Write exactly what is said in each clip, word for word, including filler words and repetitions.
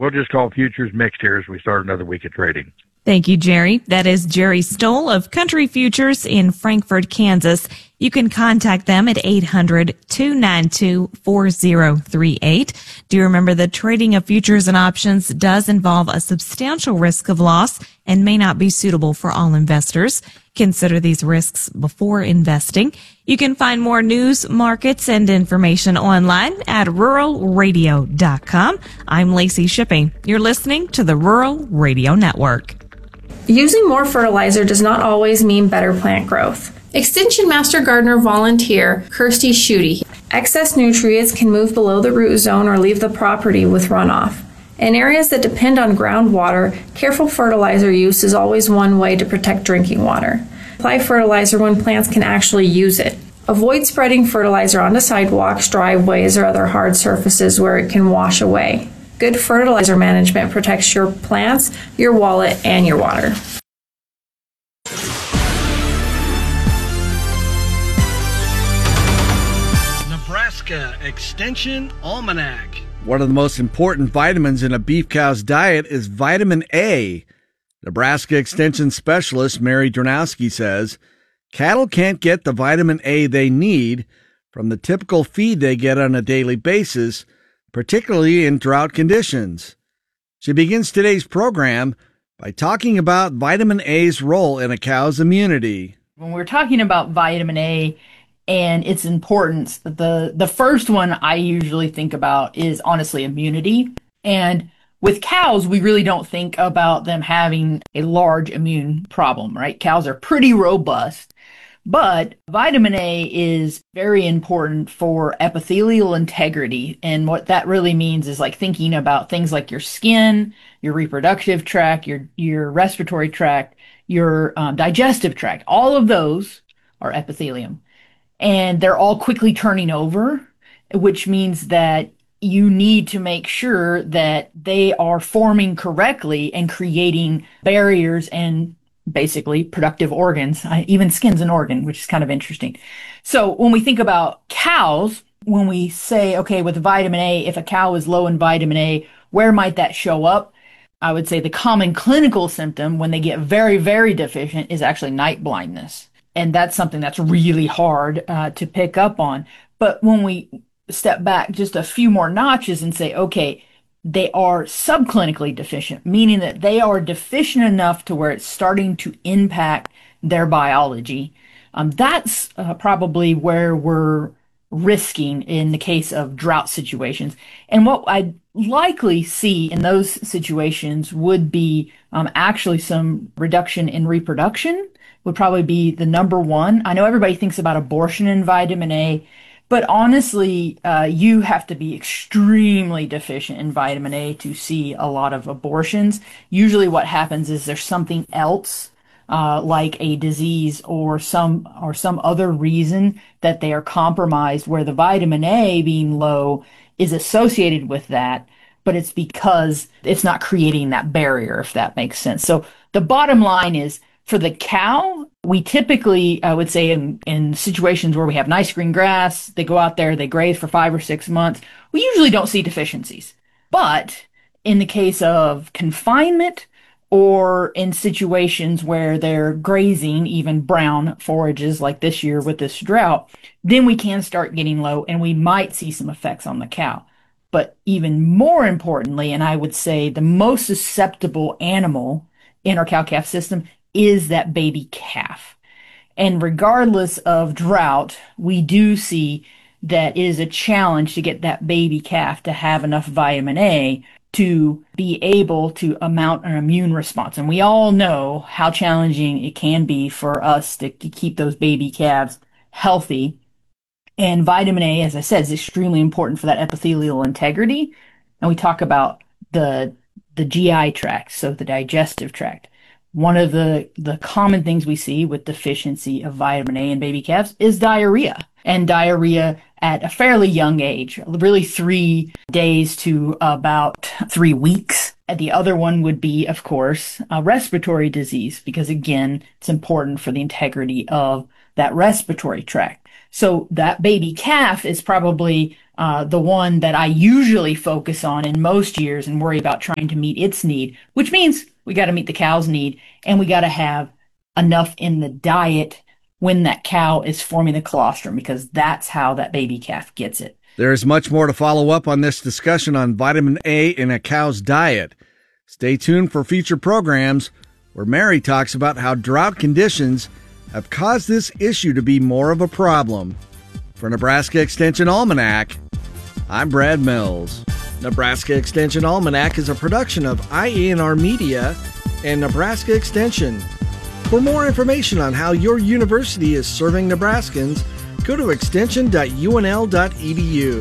we'll just call futures mixed here as we start another week of trading. Thank you, Jerry. That is Jerry Stoll of Country Futures in Frankfort, Kansas. You can contact them at eight hundred, two nine two, four zero three eight. Do remember that trading of futures and options does involve a substantial risk of loss and may not be suitable for all investors. Consider these risks before investing. You can find more news, markets, and information online at rural radio dot com. I'm Lacey Shipping. You're listening to the Rural Radio Network. Using more fertilizer does not always mean better plant growth. Extension Master Gardener volunteer Kirsty Schutte. Excess nutrients can move below the root zone or leave the property with runoff. In areas that depend on groundwater, careful fertilizer use is always one way to protect drinking water. Apply fertilizer when plants can actually use it. Avoid spreading fertilizer onto sidewalks, driveways, or other hard surfaces where it can wash away. Good fertilizer management protects your plants, your wallet, and your water. Nebraska Extension Almanac. One of the most important vitamins in a beef cow's diet is vitamin A. Nebraska Extension Specialist Mary Dronowski says cattle can't get the vitamin A they need from the typical feed they get on a daily basis, particularly in drought conditions. She begins today's program by talking about vitamin A's role in a cow's immunity. When we're talking about vitamin A and its importance, the, the first one I usually think about is honestly immunity. And with cows, we really don't think about them having a large immune problem, right? Cows are pretty robust. But vitamin A is very important for epithelial integrity. And what that really means is like thinking about things like your skin, your reproductive tract, your, your respiratory tract, your um, digestive tract. All of those are epithelium. And they're all quickly turning over, which means that you need to make sure that they are forming correctly and creating barriers and basically productive organs. Even skin's an organ, which is kind of interesting. So when we think about cows, when we say, okay, with vitamin A, if a cow is low in vitamin A, where might that show up? I would say the common clinical symptom when they get very, very deficient is actually night blindness. And that's something that's really hard uh, to pick up on. But when we step back just a few more notches and say, okay, they are subclinically deficient, meaning that they are deficient enough to where it's starting to impact their biology. Um, that's uh, probably where we're risking in the case of drought situations. And what I'd likely see in those situations would be um, actually some reduction in reproduction would probably be the number one. I know everybody thinks about abortion and vitamin A, but honestly, uh, you have to be extremely deficient in vitamin A to see a lot of abortions. Usually what happens is there's something else, uh, like a disease or some, or some other reason that they are compromised where the vitamin A being low is associated with that, but it's because it's not creating that barrier, if that makes sense. So the bottom line is, for the cow, we typically, I would say in, in situations where we have nice green grass, they go out there, they graze for five or six months, we usually don't see deficiencies. But in the case of confinement or in situations where they're grazing even brown forages like this year with this drought, then we can start getting low and we might see some effects on the cow. But even more importantly, and I would say the most susceptible animal in our cow-calf system is that baby calf. And regardless of drought, we do see that it is a challenge to get that baby calf to have enough vitamin A to be able to mount an immune response. And we all know how challenging it can be for us to, to keep those baby calves healthy. And vitamin A, as I said, is extremely important for that epithelial integrity. And we talk about the, the G I tract, so the digestive tract. One of the, the common things we see with deficiency of vitamin A in baby calves is diarrhea, and diarrhea at a fairly young age, really three days to about three weeks. And the other one would be, of course, a respiratory disease, because again, it's important for the integrity of that respiratory tract. So that baby calf is probably uh, the one that I usually focus on in most years and worry about trying to meet its need, which means we got to meet the cow's need, and we got to have enough in the diet when that cow is forming the colostrum, because that's how that baby calf gets it. There is much more to follow up on this discussion on vitamin A in a cow's diet. Stay tuned for future programs where Mary talks about how drought conditions have caused this issue to be more of a problem. For Nebraska Extension Almanac, I'm Brad Mills. Nebraska Extension Almanac is a production of I A N R Media and Nebraska Extension. For more information on how your university is serving Nebraskans, go to extension dot u n l dot e d u.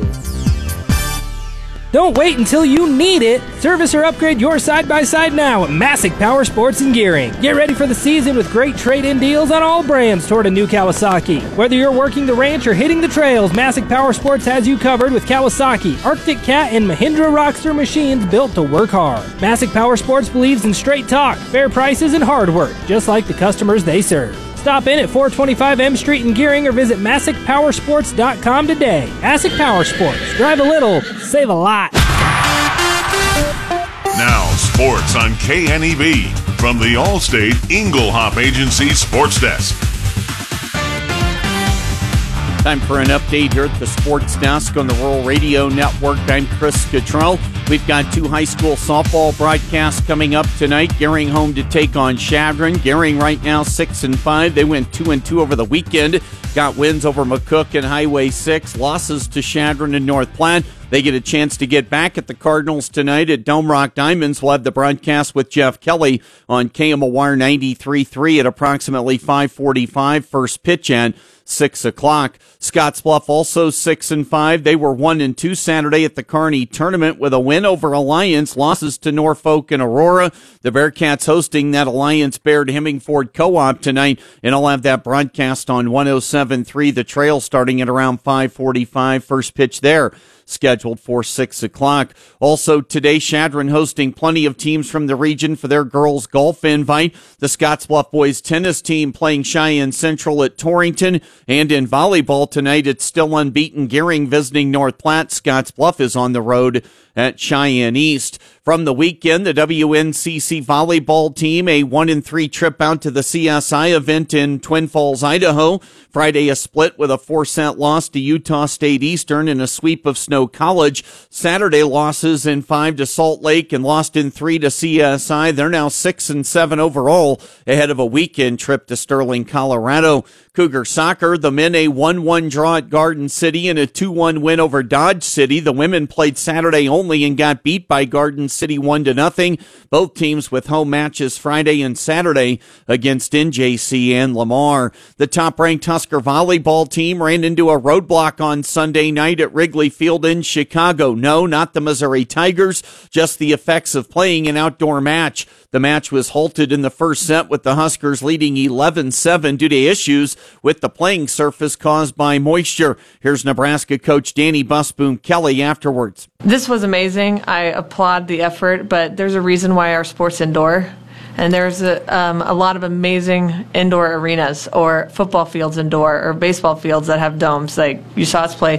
Don't wait until you need it. Service or upgrade your side-by-side now at Massick Power Sports and Gearing. Get ready for the season with great trade-in deals on all brands toward a new Kawasaki. Whether you're working the ranch or hitting the trails, Massick Power Sports has you covered with Kawasaki, Arctic Cat, and Mahindra Rockster machines built to work hard. Massick Power Sports believes in straight talk, fair prices, and hard work, just like the customers they serve. Stop in at four twenty-five M Street in Gearing or visit Massick Power Sports dot com today. Massick Power Sports. Drive a little, save a lot. Now, sports on K N E B from the Allstate Inglehop Agency Sports Desk. Time for an update here at the Sports Desk on the Rural Radio Network. I'm Chris Cottrell. We've got two high school softball broadcasts coming up tonight. Gering home to take on Chadron. Gering right now six and five. They went two and two over the weekend. Got wins over McCook and Highway six. Losses to Chadron and North Platte. They get a chance to get back at the Cardinals tonight at Dome Rock Diamonds. We'll have the broadcast with Jeff Kelly on K M O R ninety-three point three at approximately five forty-five. First pitch and six o'clock. Scottsbluff also six and five. They were one and two Saturday at the Kearney tournament with a win over Alliance. Losses to Norfolk and Aurora. The Bearcats hosting that Alliance Baird Hemingford co-op tonight, and I'll have that broadcast on one oh seven point three The Trail starting at around five forty-five. First pitch there scheduled for six o'clock. Also today, Chadron hosting plenty of teams from the region for their girls golf invite. The Scottsbluff boys tennis team playing Cheyenne Central at Torrington, and in volleyball tonight, it's still unbeaten Gering visiting North Platte. Scottsbluff is on the road at Cheyenne East. From the weekend, the W N C C volleyball team, a one and three trip out to the C S I event in Twin Falls, Idaho. Friday, a split with a four-set loss to Utah State Eastern and a sweep of Snow College. Saturday, losses in five to Salt Lake and lost in three to C S I. They're now six and seven overall ahead of a weekend trip to Sterling, Colorado. Cougar soccer, the men a one one draw at Garden City and a two one win over Dodge City. The women played Saturday only and got beat by Garden City one to nothing. Both teams with home matches Friday and Saturday against N J C and Lamar. The top-ranked Husker volleyball team ran into a roadblock on Sunday night at Wrigley Field in Chicago. No, not the Missouri Tigers, just the effects of playing an outdoor match. The match was halted in the first set with the Huskers leading eleven seven due to issues with the playing surface caused by moisture. Here's Nebraska coach Danny Busboom Kelly afterwards. This was amazing. I applaud the effort, but there's a reason why our sport's indoor. And there's a, um, a lot of amazing indoor arenas or football fields indoor or baseball fields that have domes. Like you saw us play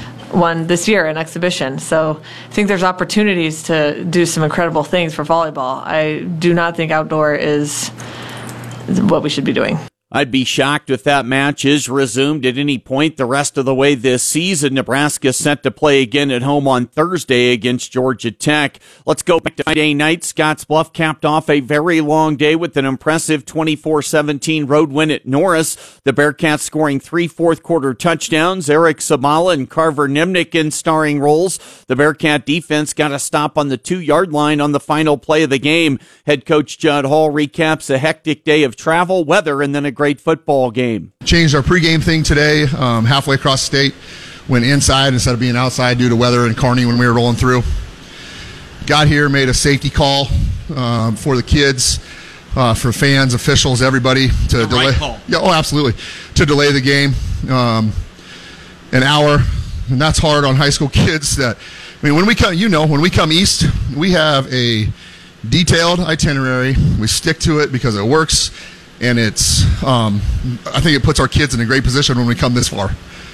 one this year, an exhibition. So I think there's opportunities to do some incredible things for volleyball. I do not think outdoor is what we should be doing. I'd be shocked if that match is resumed at any point the rest of the way this season. Nebraska set to play again at home on Thursday against Georgia Tech. Let's go back to Friday night. Scottsbluff capped off a very long day with an impressive twenty-four seventeen road win at Norris. The Bearcats scoring three fourth-quarter touchdowns. Eric Sabala and Carver Nimnick in starring roles. The Bearcat defense got a stop on the two-yard line on the final play of the game. Head coach Judd Hall recaps a hectic day of travel, weather, and then a great football game. Changed our pregame thing today, um, halfway across the state. Went inside instead of being outside due to weather in Kearney when we were rolling through. Got here, made a safety call um, for the kids, uh, for fans, officials, everybody to the delay. Right call. Yeah, oh, absolutely, to delay the game um, an hour, and that's hard on high school kids. That I mean, when we come, you know, when we come east, we have a detailed itinerary. We stick to it because it works. and it's um, I think it puts our kids in a great position when we come this far.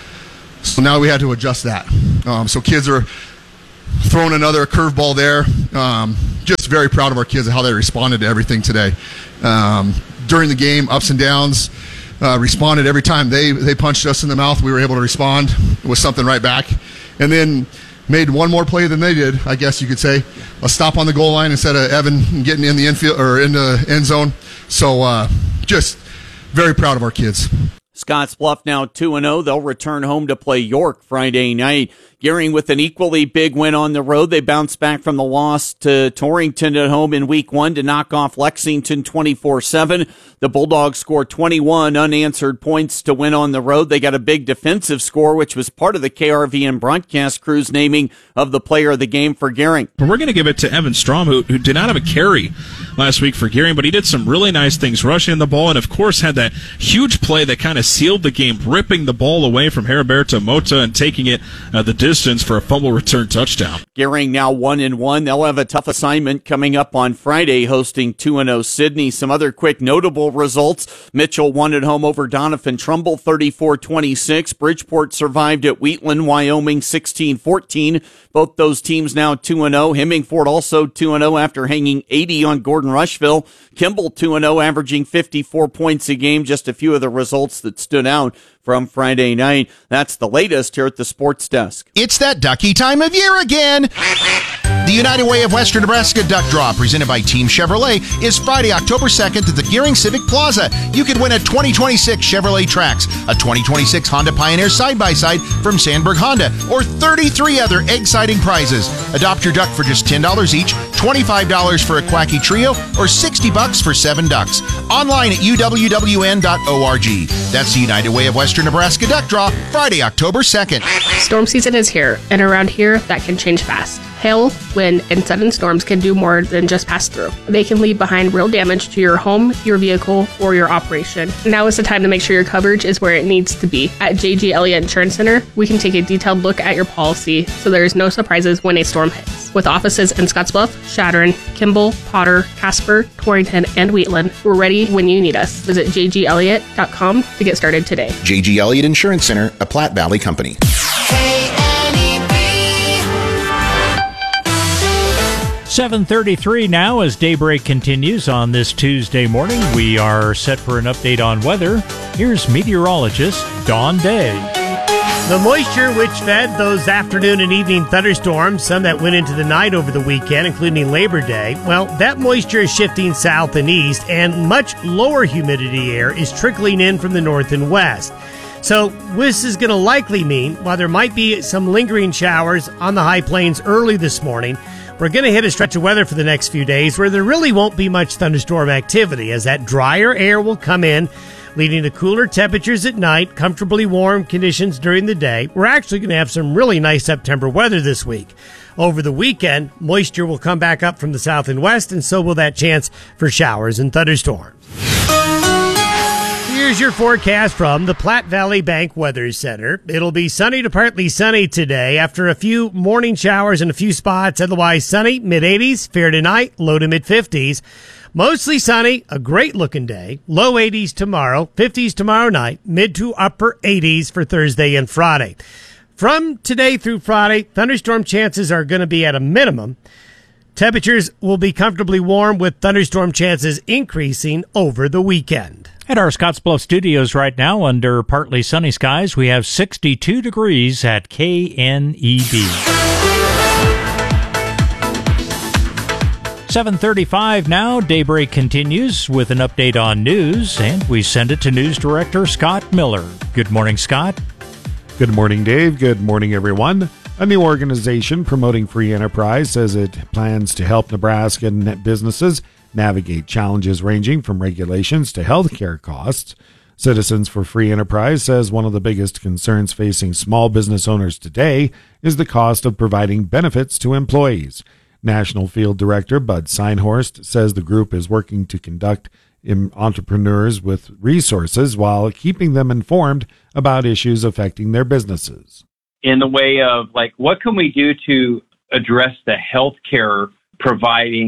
So now we had to adjust that. Um, so kids are throwing another curveball there. Um, just very proud of our kids and how they responded to everything today. Um, during the game, ups and downs, uh, responded every time they, they punched us in the mouth. We were able to respond with something right back. And then made one more play than they did, I guess you could say. A stop on the goal line instead of Evan getting in the infield or in the end zone. So uh, just very proud of our kids. Scottsbluff now two and oh. They'll return home to play York Friday night. Gearing with an equally big win on the road. They bounced back from the loss to Torrington at home in week one to knock off Lexington twenty-four seven. The Bulldogs scored twenty-one unanswered points to win on the road. They got a big defensive score, which was part of the K R V N broadcast crew's naming of the player of the game for Gering. But we're going to give it to Evan Strom, who, who did not have a carry last week for Gering, but he did some really nice things, rushing the ball, and of course had that huge play that kind of sealed the game, ripping the ball away from Heriberto Mota and taking it uh, the distance for a fumble return touchdown. Gering now one and one. They'll have a tough assignment coming up on Friday, hosting two and oh Sydney. Some other quick notable results: Mitchell won at home over Doniphan Trumbull thirty-four twenty-six. Bridgeport survived at Wheatland, Wyoming sixteen fourteen. Both those teams now two and oh. Hemingford also two and oh after hanging eighty on Gordon Rushville. Kimball two and oh, averaging fifty-four points a game. Just a few of the results that stood out from Friday night. That's the latest here at the Sports Desk. It's that ducky time of year again. The United Way of Western Nebraska Duck Draw, presented by Team Chevrolet, is Friday, October second at the Gering Civic Plaza. You could win a twenty twenty-six Chevrolet Trax, a twenty twenty-six Honda Pioneer side-by-side from Sandberg Honda, or thirty-three other exciting prizes. Adopt your duck for just ten dollars each, twenty-five dollars for a Quacky Trio, or sixty bucks for seven ducks. Online at U W W N dot org. That's the United Way of Western Nebraska Duck Draw, Friday, October second. Storm season is here, and around here, that can change fast. Hail, wind, and sudden storms can do more than just pass through. They can leave behind real damage to your home, your vehicle, or your operation. Now is the time to make sure your coverage is where it needs to be. At J G Elliott Insurance Center, we can take a detailed look at your policy so there is no surprises when a storm hits. With offices in Scottsbluff, Chadron, Kimball, Potter, Casper, Torrington, and Wheatland, we're ready when you need us. Visit j g elliott dot com to get started today. J G Elliott Insurance Center, a Platte Valley company. seven thirty-three now as daybreak continues on this Tuesday morning. We are set for an update on weather. Here's meteorologist Dawn Day. The moisture which fed those afternoon and evening thunderstorms, some that went into the night over the weekend, including Labor Day, well, that moisture is shifting south and east, and much lower humidity air is trickling in from the north and west. So this is going to likely mean, while there might be some lingering showers on the high plains early this morning, we're going to hit a stretch of weather for the next few days where there really won't be much thunderstorm activity, as that drier air will come in, leading to cooler temperatures at night, comfortably warm conditions during the day. We're actually going to have some really nice September weather this week. Over the weekend, moisture will come back up from the south and west, and so will that chance for showers and thunderstorms. Here's your forecast from the Platte Valley Bank Weather Center. It'll be sunny to partly sunny today after a few morning showers in a few spots. Otherwise sunny, mid eighties, fair tonight, low to mid fifties. Mostly sunny, a great looking day. Low eighties tomorrow, fifties tomorrow night, mid to upper eighties for Thursday and Friday. From today through Friday, thunderstorm chances are going to be at a minimum. Temperatures will be comfortably warm with thunderstorm chances increasing over the weekend. At our Scottsbluff studios right now, under partly sunny skies, we have sixty-two degrees at K N E B. seven thirty-five now. Daybreak continues with an update on news, and we send it to News Director Scott Miller. Good morning, Scott. Good morning, Dave. Good morning, everyone. A new organization promoting free enterprise says it plans to help Nebraskan businesses navigate challenges ranging from regulations to healthcare costs. Citizens for Free Enterprise says one of the biggest concerns facing small business owners today is the cost of providing benefits to employees. National Field Director Bud Seinhorst says the group is working to conduct entrepreneurs with resources while keeping them informed about issues affecting their businesses. In the way of, like, what can we do to address the healthcare providing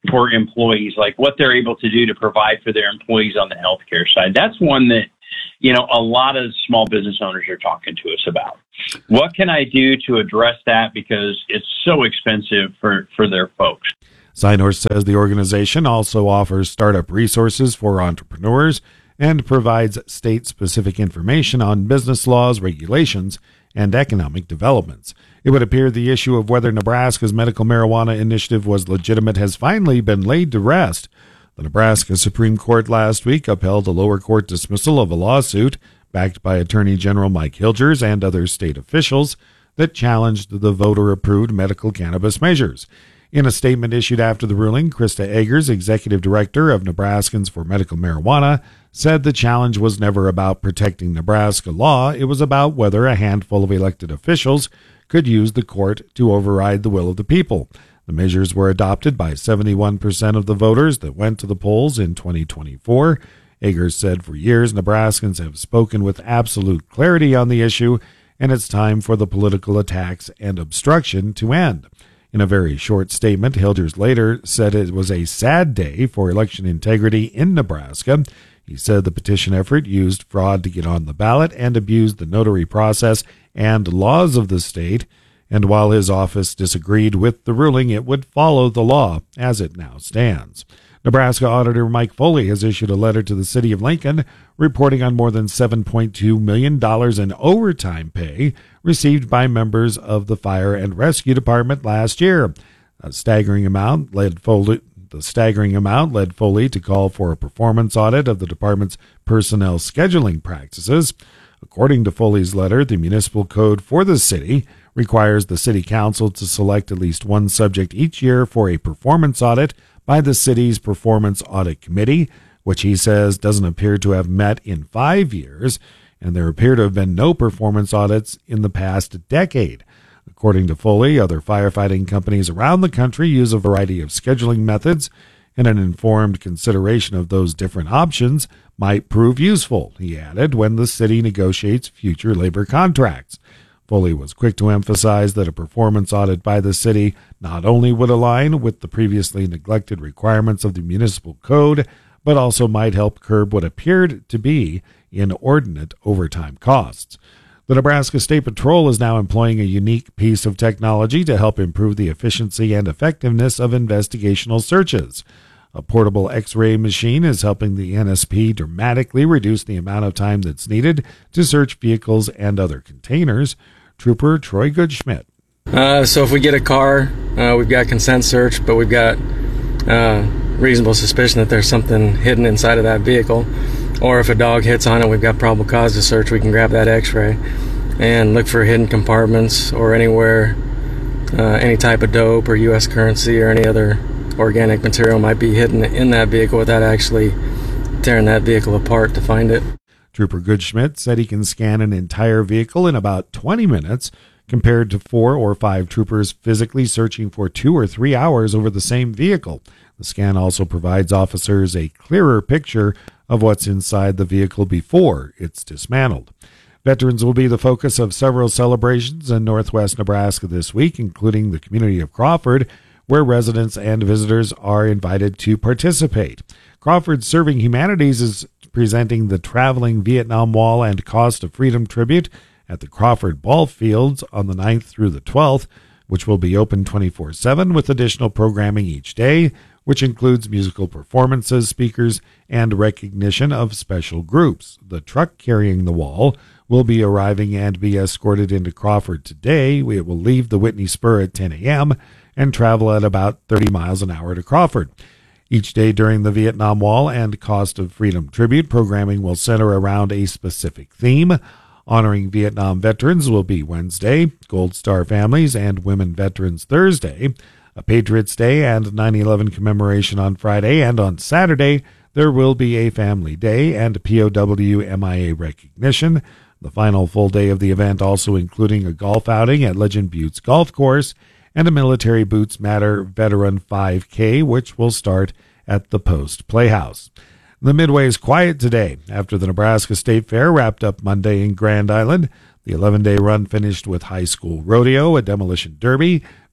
for employees, like what they're able to do to provide for their employees on the healthcare side. That's one that, you know, a lot of small business owners are talking to us about. What can I do to address that? Because it's so expensive for, for their folks. Synor says the organization also offers startup resources for entrepreneurs and provides state-specific information on business laws, regulations, and economic developments. It would appear the issue of whether Nebraska's medical marijuana initiative was legitimate has finally been laid to rest. The Nebraska Supreme Court last week upheld a lower court dismissal of a lawsuit backed by Attorney General Mike Hilgers and other state officials that challenged the voter-approved medical cannabis measures. In a statement issued after the ruling, Krista Eggers, executive director of Nebraskans for Medical Marijuana, said the challenge was never about protecting Nebraska law. It was about whether a handful of elected officials could use the court to override the will of the people. The measures were adopted by seventy-one percent of the voters that went to the polls in twenty twenty-four. Eggers said for years Nebraskans have spoken with absolute clarity on the issue, and it's time for the political attacks and obstruction to end. In a very short statement, Hilgers later said it was a sad day for election integrity in Nebraska. He said the petition effort used fraud to get on the ballot and abused the notary process and laws of the state. And while his office disagreed with the ruling, it would follow the law as it now stands. Nebraska Auditor Mike Foley has issued a letter to the city of Lincoln reporting on more than seven point two million dollars in overtime pay received by members of the Fire and Rescue Department last year. A staggering amount led Foley, the staggering amount led Foley to call for a performance audit of the department's personnel scheduling practices. According to Foley's letter, the municipal code for the city requires the city council to select at least one subject each year for a performance audit by the city's Performance Audit Committee, which he says doesn't appear to have met in five years, and there appear to have been no performance audits in the past decade. According to Foley, other firefighting companies around the country use a variety of scheduling methods, and an informed consideration of those different options might prove useful, he added, when the city negotiates future labor contracts. Foley was quick to emphasize that a performance audit by the city not only would align with the previously neglected requirements of the municipal code, but also might help curb what appeared to be inordinate overtime costs. The Nebraska State Patrol is now employing a unique piece of technology to help improve the efficiency and effectiveness of investigational searches. A portable X-ray machine is helping the N S P dramatically reduce the amount of time that's needed to search vehicles and other containers. Trooper Troy Goodschmidt. Uh, so if we get a car, uh, we've got consent search, but we've got uh, reasonable suspicion that there's something hidden inside of that vehicle. Or if a dog hits on it, we've got probable cause to search, we can grab that X-ray and look for hidden compartments or anywhere uh, any type of dope or U S currency or any other organic material might be hidden in that vehicle without actually tearing that vehicle apart to find it. Trooper Goodschmidt said he can scan an entire vehicle in about twenty minutes, compared to four or five troopers physically searching for two or three hours over the same vehicle. The scan also provides officers a clearer picture of what's inside the vehicle before it's dismantled. Veterans will be the focus of several celebrations in northwest Nebraska this week, including the community of Crawford, where residents and visitors are invited to participate. Crawford Serving Humanities is presenting the Traveling Vietnam Wall and Cost of Freedom tribute at the Crawford Ball Fields on the ninth through the twelfth, which will be open twenty-four seven with additional programming each day, which includes musical performances, speakers, and recognition of special groups. The truck carrying the wall will be arriving and be escorted into Crawford today. It will leave the Whitney Spur at ten a.m. and travel at about thirty miles an hour to Crawford. Each day during the Vietnam Wall and Cost of Freedom tribute, programming will center around a specific theme. Honoring Vietnam veterans will be Wednesday, Gold Star Families and Women Veterans Thursday, a Patriots Day and nine eleven commemoration on Friday, and on Saturday there will be a Family Day and P O W M I A recognition. The final full day of the event also including a golf outing at Legend Buttes Golf Course and a Military Boots Matter Veteran five K, which will start at the Post Playhouse. The Midway is quiet today after the Nebraska State Fair wrapped up Monday in Grand Island. The eleven-day run finished with high school rodeo, a demolition derby,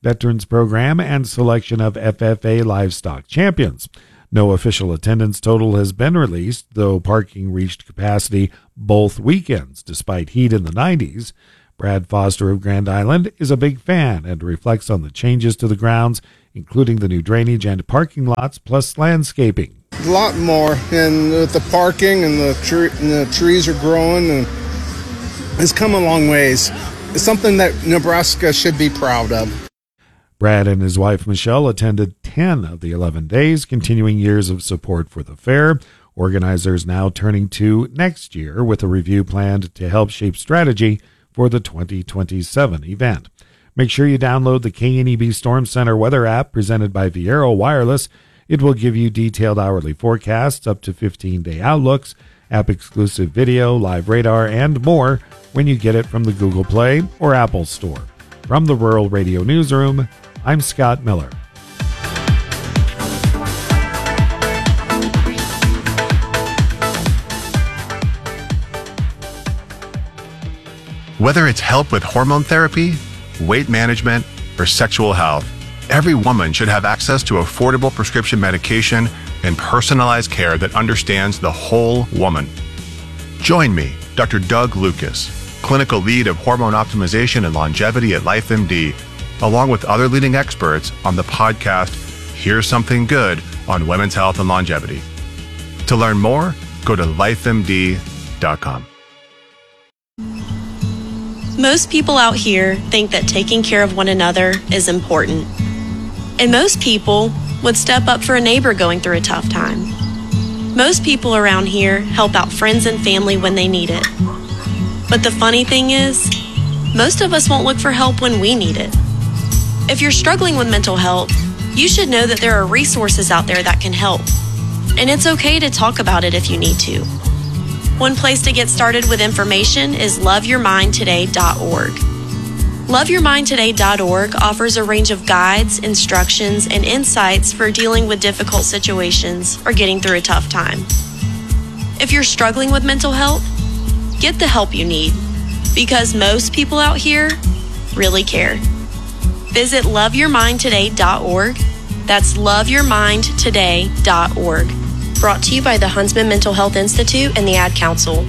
Veterans Program, and selection of F F A livestock champions. No official attendance total has been released, though parking reached capacity both weekends, despite heat in the nineties. Brad Foster of Grand Island is a big fan and reflects on the changes to the grounds, including the new drainage and parking lots, plus landscaping. A lot more, and with the parking and the, tre- and the trees are growing, and it's come a long ways. It's something that Nebraska should be proud of. Brad and his wife Michelle attended ten of the eleven days, continuing years of support for the fair. Organizers now turning to next year with a review planned to help shape strategy for the twenty twenty-seven event. Make sure you download the K N E B Storm Center weather app presented by Viero Wireless. It will give you detailed hourly forecasts, up to fifteen-day outlooks, app-exclusive video, live radar, and more when you get it from the Google Play or Apple Store. From the Rural Radio Newsroom, I'm Scott Miller. Whether it's help with hormone therapy, weight management, or sexual health, every woman should have access to affordable prescription medication and personalized care that understands the whole woman. Join me, Doctor Doug Lucas, clinical lead of hormone optimization and longevity at LifeMD, along with other leading experts on the podcast, Here's Something Good on Women's Health and Longevity. To learn more, go to life M D dot com. Most people out here think that taking care of one another is important. And most people would step up for a neighbor going through a tough time. Most people around here help out friends and family when they need it. But the funny thing is, most of us won't look for help when we need it. If you're struggling with mental health, you should know that there are resources out there that can help. And it's okay to talk about it if you need to. One place to get started with information is love your mind today dot org. love your mind today dot org offers a range of guides, instructions, and insights for dealing with difficult situations or getting through a tough time. If you're struggling with mental health, get the help you need, because most people out here really care. Visit love your mind today dot org. That's love your mind today dot org. Brought to you by the Huntsman Mental Health Institute and the Ad Council.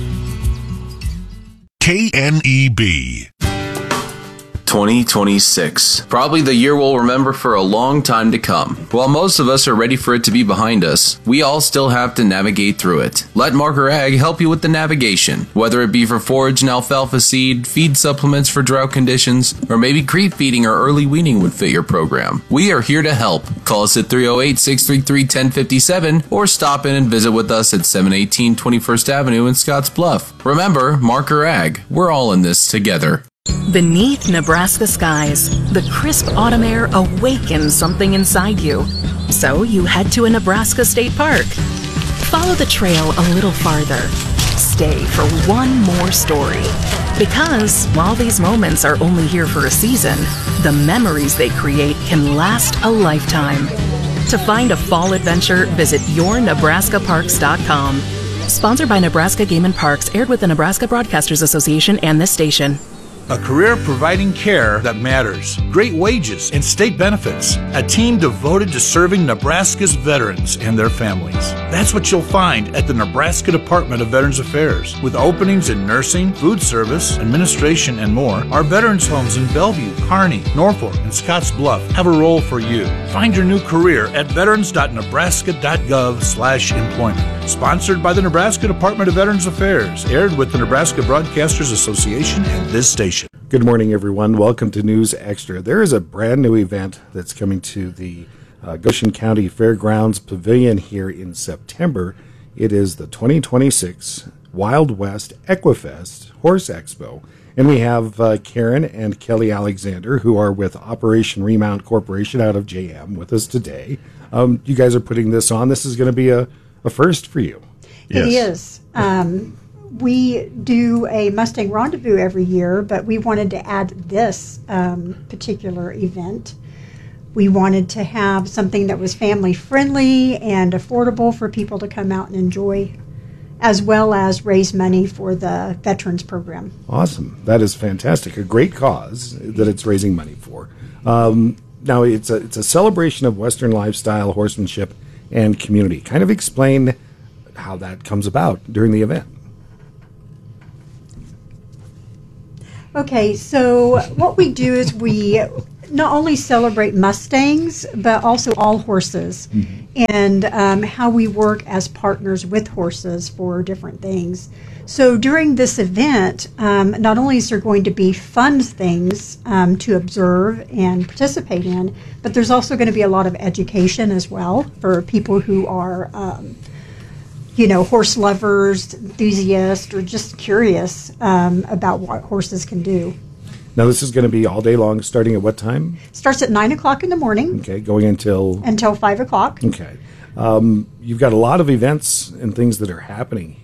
K N E B. twenty twenty-six. Probably the year we'll remember for a long time to come. While most of us are ready for it to be behind us, we all still have to navigate through it. Let Marker Ag help you with the navigation. Whether it be for forage and alfalfa seed, feed supplements for drought conditions, or maybe creep feeding or early weaning would fit your program. We are here to help. Call us at three oh eight, six three three, one oh five seven or stop in and visit with us at seven eighteen twenty-first Avenue in Scotts Bluff. Remember, Marker Ag, we're all in this together. Beneath Nebraska skies, the crisp autumn air awakens something inside you. So you head to a Nebraska state park. Follow the trail a little farther. Stay for one more story. Because while these moments are only here for a season, the memories they create can last a lifetime. To find a fall adventure, visit your nebraska parks dot com. Sponsored by Nebraska Game and Parks, aired with the Nebraska Broadcasters Association and this station. A career providing care that matters, great wages and state benefits, a team devoted to serving Nebraska's veterans and their families. That's what you'll find at the Nebraska Department of Veterans Affairs. With openings in nursing, food service, administration, and more, our veterans homes in Bellevue, Kearney, Norfolk, and Scotts Bluff have a role for you. Find your new career at veterans dot nebraska dot gov slash employment. Sponsored by the Nebraska Department of Veterans Affairs, aired with the Nebraska Broadcasters Association and this station. Good morning, everyone. Welcome to News Extra. There is a brand new event that's coming to the uh, Goshen County Fairgrounds Pavilion here in September. It is the twenty twenty-six Wild West Equifest Horse Expo. And we have uh, Karen and Kelly Alexander, who are with Operation Remount Corporation out of J M, with us today. Um, you guys are putting this on. This is going to be a, a first for you. It is. Um, we do a Mustang Rendezvous every year, but we wanted to add this um, particular event. We wanted to have something that was family friendly and affordable for people to come out and enjoy, as well as raise money for the Veterans Program. Awesome. That is fantastic. A great cause that it's raising money for. Um, now it's a it's a celebration of Western lifestyle, horsemanship, and community. Kind of explain how that comes about during the event. Okay, so what we do is we not only celebrate Mustangs, but also all horses, mm-hmm. and um, how we work as partners with horses for different things. So during this event, um, not only is there going to be fun things um, to observe and participate in, but there's also going to be a lot of education as well for people who are um, you know, horse lovers, enthusiasts, or just curious um, about what horses can do. Now, this is going to be all day long, starting at what time? Starts at nine o'clock in the morning. Okay, going until? Until five o'clock. Okay. Um, you've got a lot of events and things that are happening